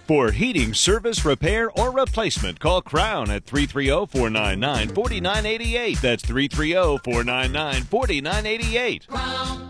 For heating service, repair, or replacement, call Crown at 330-499-4988. That's 330-499-4988. Crown